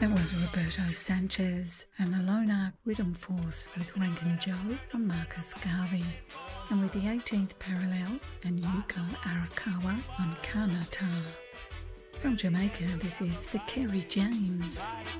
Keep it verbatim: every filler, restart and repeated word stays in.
That was Roberto Sanchez and the Lone Arc Rhythm Force with Rankin Joe and Marcus Garvey. And with the eighteenth Parallel and Yuko Arakawa on Kanata. From Jamaica, this is the Kerry James.